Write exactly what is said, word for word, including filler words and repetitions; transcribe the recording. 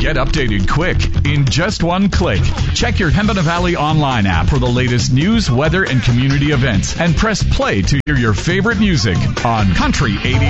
Get updated quick in just one click. Check your Pembina Valley online app for the latest news, weather, and community events. And press play to hear your favorite music on Country eighty.